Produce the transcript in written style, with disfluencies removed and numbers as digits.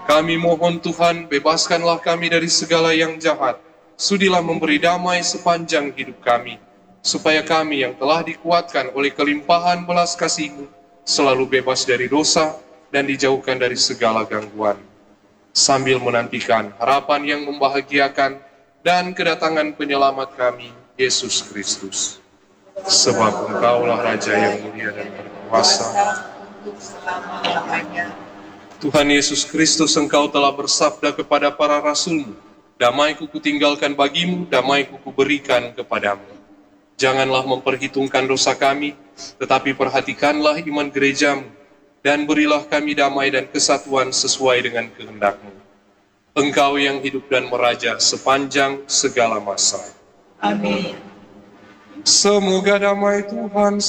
Kami mohon Tuhan, bebaskanlah kami dari segala yang jahat. Sudilah memberi damai sepanjang hidup kami, supaya kami yang telah dikuatkan oleh kelimpahan belas kasih-Mu selalu bebas dari dosa dan dijauhkan dari segala gangguan. Sambil menantikan harapan yang membahagiakan dan kedatangan penyelamat kami, Yesus Kristus. Sebab Engkaulah Raja yang mulia dan berkuasa. Tuhan Yesus Kristus, Engkau telah bersabda kepada para rasul-Mu, damai-Ku kutinggalkan bagimu, damai-Ku kuberikan kepadamu. Janganlah memperhitungkan dosa kami, tetapi perhatikanlah iman gereja-Mu, dan berilah kami damai dan kesatuan sesuai dengan kehendak-Mu. Engkau yang hidup dan meraja sepanjang segala masa. Amin. Semoga damai Tuhan